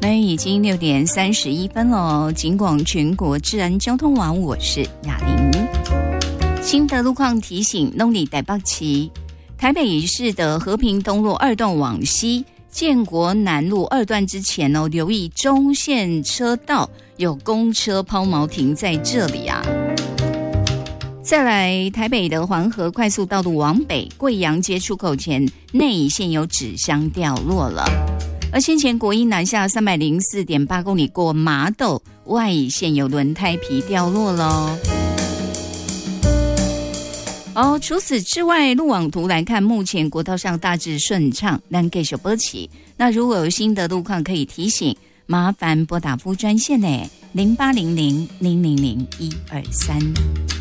已经6点31分了。警广全国治安交通网，我是雅玲。新的路况提醒：弄里台北市台北市的和平东路2段往西建国南路2段之前留意中线车道有公车抛锚停在这里啊。再来，台北的环河快速道路往北贵阳街出口前内乙线有纸箱掉落了。而先前国一南下304.8公里过麻豆外乙线有轮胎皮掉落了。除此之外，路网图来看，目前国道上大致顺畅，但继续保持。那如果有新的路况可以提醒，麻烦拨打服务专线0800-000-123。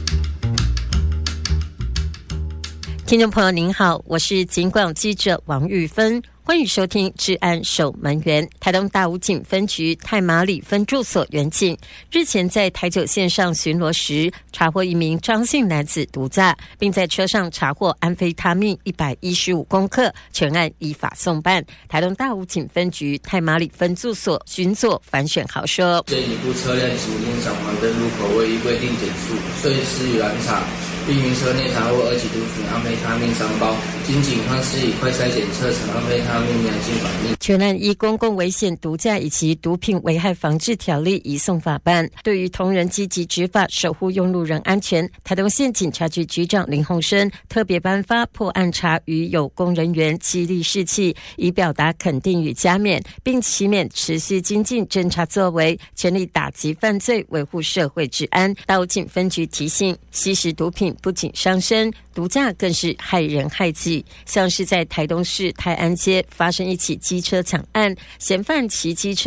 听众朋友您好，我是警广记者王玉芬，欢迎收听治安守门员。台东大武警分局太麻里分驻所员警日前在台九线上巡逻时，查获一名张姓男子毒驾，并在车上查获安非他命115公克，全案依法送办。台东大武警分局太麻里分驻所巡佐樊选豪说： 这一部车辆行经赏黄灯路口未依规定减速，遂施予拦查，并于车内查获2级毒品安非他命3包，经警方施以快筛检测成安非他命阳性反应。 全案依公共危险毒驾以及毒品危害防治条例移送法办。对于同仁积极执法，守护用路人安全，台东县警察局局长林鸿生特别颁发破案查与有功人员激励士气，以表达肯定与嘉勉，并期勉持续精进侦查作为，全力打击犯罪，维护社会治安。大武警分局提醒，吸食毒品不仅伤身，毒驾更是害人害己。像是在台东市泰安街发生一起机车抢案，嫌犯骑机车